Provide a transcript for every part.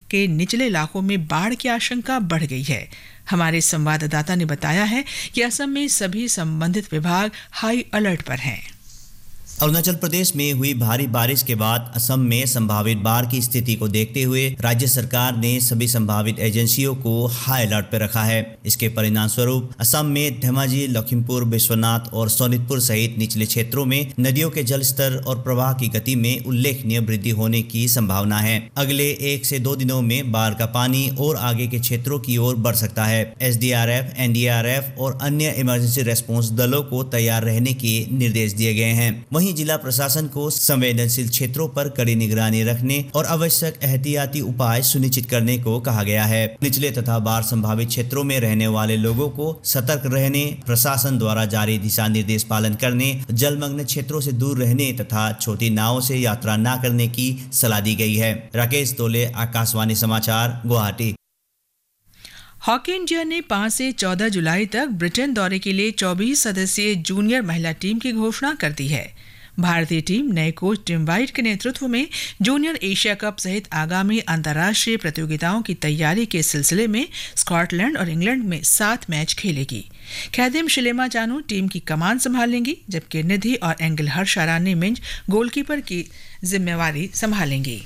के निचले इलाकों में बाढ़ की आशंका बढ़ गई है। हमारे संवाददाता ने बताया है कि असम में सभी संबंधित विभाग हाई अलर्ट पर हैं। अरुणाचल प्रदेश में हुई भारी बारिश के बाद असम में संभावित बाढ़ की स्थिति को देखते हुए राज्य सरकार ने सभी संभावित एजेंसियों को हाई अलर्ट पर रखा है। इसके परिणाम स्वरूप असम में धेमाजी, लखीमपुर, विश्वनाथ और सोनितपुर सहित निचले क्षेत्रों में नदियों के जल स्तर और प्रवाह की गति में उल्लेखनीय वृद्धि होने की संभावना है। अगले 1 से 2 दिनों में बाढ़ का पानी और आगे के क्षेत्रों की ओर बढ़ सकता है। SDRF, NDRF और अन्य इमरजेंसी रेस्पॉन्स दलों को तैयार रहने के निर्देश दिए गए हैं। वहीं जिला प्रशासन को संवेदनशील क्षेत्रों पर कड़ी निगरानी रखने और आवश्यक एहतियाती उपाय सुनिश्चित करने को कहा गया है। निचले तथा बाढ़ संभावित क्षेत्रों में रहने वाले लोगों को सतर्क रहने, प्रशासन द्वारा जारी दिशा निर्देश पालन करने, जलमग्न क्षेत्रों से दूर रहने तथा छोटी नावों से यात्रा न करने की सलाह दी गई है। राकेश तोले, आकाशवाणी समाचार, गुवाहाटी। हॉकी इंडिया ने 5 से 14 जुलाई तक ब्रिटेन दौरे के लिए 24 सदस्यीय जूनियर महिला टीम की घोषणा कर दी है। भारतीय टीम नए कोच टिम वाइट के नेतृत्व में जूनियर एशिया कप सहित आगामी अंतर्राष्ट्रीय प्रतियोगिताओं की तैयारी के सिलसिले में स्कॉटलैंड और इंग्लैंड में 7 मैच खेलेगी। खैदिम शिलेमा जानू टीम की कमान संभालेंगी, जबकि निधि और एंगल हर्षारानी मिंज गोलकीपर की जिम्मेवारी संभालेंगी।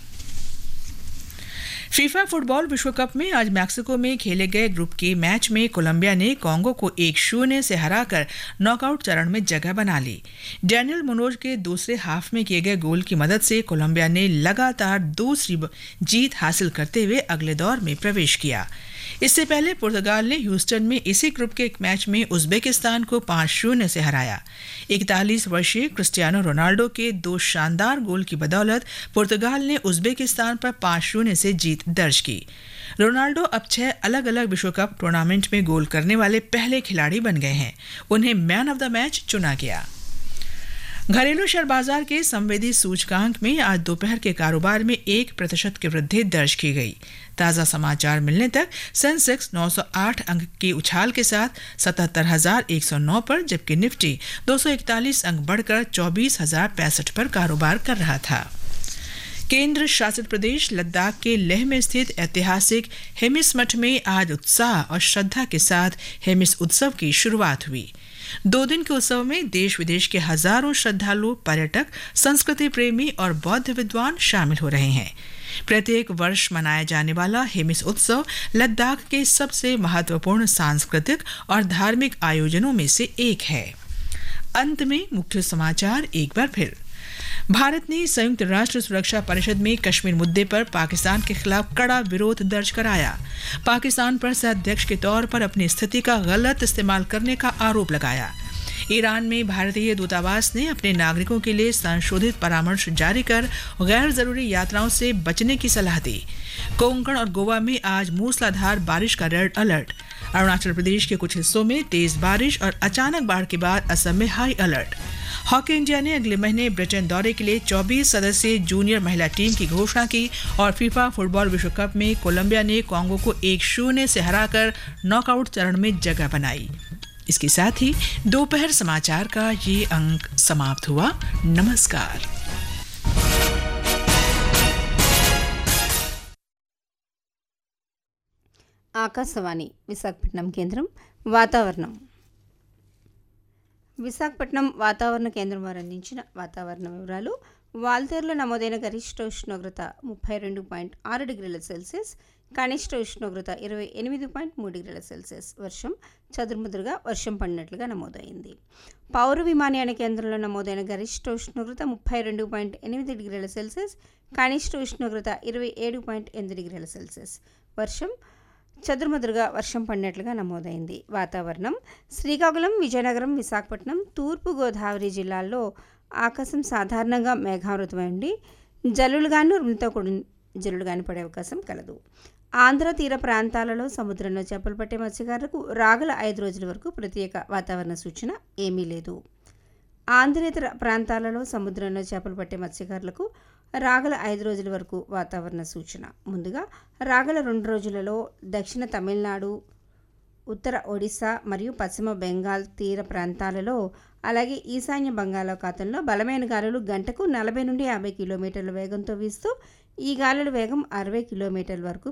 फीफा फुटबॉल विश्व कप में आज मैक्सिको में खेले गए ग्रुप के मैच में कोलंबिया ने कांगो को 1-0 से हराकर नॉकआउट चरण में जगह बना ली। डैनियल मुनोज के दूसरे हाफ में किए गए गोल की मदद से कोलंबिया ने लगातार दूसरी जीत हासिल करते हुए अगले दौर में प्रवेश किया। इससे पहले पुर्तगाल ने ह्यूस्टन में इसी ग्रुप के एक मैच में उज्बेकिस्तान को 5-0 से हराया। 41 वर्षीय क्रिस्टियानो रोनाल्डो के 2 शानदार गोल की बदौलत पुर्तगाल ने उज्बेकिस्तान पर 5-0 से जीत दर्ज की। रोनाल्डो अब 6 अलग अलग विश्व कप टूर्नामेंट में गोल करने वाले पहले खिलाड़ी बन गए हैं। उन्हें मैन ऑफ द मैच चुना गया। घरेलू शेयर बाजार के संवेदी सूचकांक में आज दोपहर के कारोबार में 1% की वृद्धि दर्ज की गई। ताज़ा समाचार मिलने तक सेंसेक्स 908 अंक की उछाल के साथ 77,109 पर, जबकि निफ्टी 241 अंक बढ़कर 24,065 पर कारोबार कर रहा था। केंद्र शासित प्रदेश लद्दाख के लेह में स्थित ऐतिहासिक हेमिस मठ में आज उत्साह और श्रद्धा के साथ हेमिस उत्सव की शुरुआत हुई। 2 दिन के उत्सव में देश विदेश के हजारों श्रद्धालु, पर्यटक, संस्कृति प्रेमी और बौद्ध विद्वान शामिल हो रहे हैं। प्रत्येक वर्ष मनाया जाने वाला हेमिस उत्सव लद्दाख के सबसे महत्वपूर्ण सांस्कृतिक और धार्मिक आयोजनों में से एक है। अंत में मुख्य समाचार एक बार फिर। भारत ने संयुक्त राष्ट्र सुरक्षा परिषद में कश्मीर मुद्दे पर पाकिस्तान के खिलाफ कड़ा विरोध दर्ज कराया। पाकिस्तान पर सह-अध्यक्ष के तौर पर अपनी स्थिति का गलत इस्तेमाल करने का आरोप लगाया। ईरान में भारतीय दूतावास ने अपने नागरिकों के लिए संशोधित परामर्श जारी कर गैर जरूरी यात्राओं से बचने की सलाह दी। कोंकण और गोवा में आज मूसलाधार बारिश का रेड अलर्ट। अरुणाचल प्रदेश के कुछ हिस्सों में तेज बारिश और अचानक बाढ़ के बाद असम में हाई अलर्ट। हॉकी इंडिया ने अगले महीने ब्रिटेन दौरे के लिए 24 सदस्यीय जूनियर महिला टीम की घोषणा की और फीफा फुटबॉल विश्व कप में कोलंबिया ने कांगो को 1-0 से हराकर नॉकआउट चरण में जगह बनाई। इसके साथ ही दोपहर समाचार का ये अंक समाप्त हुआ। नमस्कार। ఆకాశవాణి విశాఖపట్నం కేంద్రం వాతావరణం. విశాఖపట్నం వాతావరణ కేంద్రం వారు అందించిన వాతావరణ వివరాలు. వాల్తేరులో నమోదైన గరిష్ట ఉష్ణోగ్రత 32.6 డిగ్రీల సెల్సియస్, కనిష్ట ఉష్ణోగ్రత 28.3 డిగ్రీల సెల్సియస్. వర్షం చదురుముదురుగా వర్షం పడినట్లుగా నమోదైంది. పౌర విమానయాన కేంద్రంలో నమోదైన గరిష్ట ఉష్ణోగ్రత 32.8 డిగ్రీల సెల్సియస్, కనిష్ట ఉష్ణోగ్రత 27.8 డిగ్రీల సెల్సియస్. వర్షం చదురుమదురుగా వర్షం పడినట్లుగా నమోదైంది. వాతావరణం. శ్రీకాకుళం, విజయనగరం, విశాఖపట్నం, తూర్పు గోదావరి జిల్లాల్లో ఆకాశం సాధారణంగా మేఘావృతమై ఉండి జల్లులుగాను ఉరుములతో కూడిన జల్లులుగాను పడే అవకాశం కలదు. ఆంధ్ర తీర ప్రాంతాలలో సముద్రంలో చేపలు పట్టే మత్స్యకారులకు రాగల 5 రోజుల వరకు ప్రత్యేక వాతావరణ సూచన ఏమీ లేదు. ఆంధ్రేతర ప్రాంతాలలో సముద్రంలో చేపలు పట్టే మత్స్యకారులకు రాగల 5 రోజుల వరకు వాతావరణ సూచన. ముందుగా రాగల 2 రోజులలో దక్షిణ తమిళనాడు, ఉత్తర ఒడిశా మరియు పశ్చిమ బెంగాల్ తీర ప్రాంతాలలో, అలాగే ఈశాన్య బంగాళాఖాతంలో బలమైన గాలులు గంటకు 40 నుండి 50 కిలోమీటర్ల వేగంతో వీస్తూ ఈ గాలుల వేగం 60 కిలోమీటర్ల వరకు